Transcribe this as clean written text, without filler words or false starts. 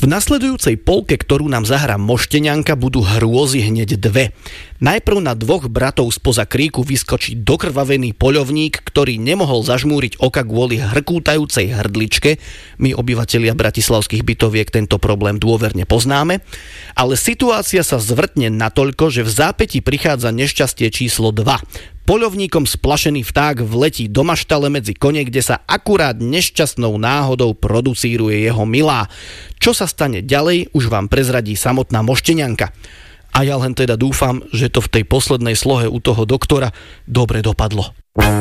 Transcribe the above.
V nasledujúcej polke, ktorú nám zahrá Mošteňanka, budú hrôzy hneď dve. Najprv na dvoch bratov spoza kríku vyskočí dokrvavený poľovník, ktorý nemohol zažmúriť oka kvôli hrkútajúcej hrdličke. My, obyvatelia bratislavských bytoviek, tento problém dôverne poznáme. Ale situácia sa zvrtne natoľko, že v zápäti prichádza nešťastie číslo 2. Poľovníkom splašený vták vletí do maštale medzi kone, kde sa akurát nešťastnou náhodou producíruje jeho milá. Čo sa stane ďalej, už vám prezradí samotná Mošteňanka. A ja len teda dúfam, že to v tej poslednej slohe u toho doktora dobre dopadlo.